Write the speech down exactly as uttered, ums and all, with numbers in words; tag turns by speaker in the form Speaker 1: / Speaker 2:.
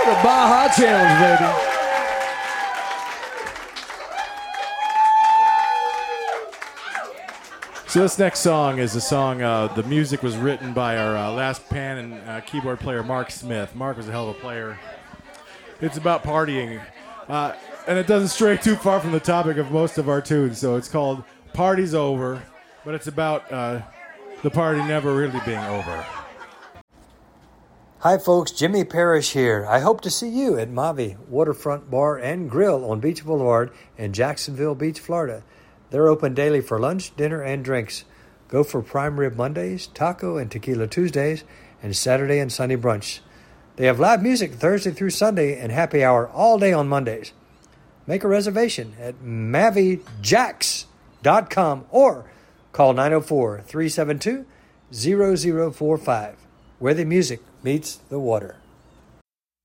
Speaker 1: The Baja Challenge, baby. So this next song is a song, uh, the music was written by our uh, last pan and uh, keyboard player, Mark Smith. Mark was a hell of a player. It's about partying. Uh, and it doesn't stray too far from the topic of most of our tunes. So it's called Party's Over, but it's about uh, the party never really being over.
Speaker 2: Hi folks, Jimmy Parrish here. I hope to see you at Mavi Waterfront Bar and Grill on Beach Boulevard in Jacksonville Beach, Florida. They're open daily for lunch, dinner, and drinks. Go for prime rib Mondays, taco and tequila Tuesdays, and Saturday and Sunday brunch. They have live music Thursday through Sunday and happy hour all day on Mondays. Make a reservation at mavi jacks dot com or call nine oh four, three seven two, zero zero four five, where the music meets the water.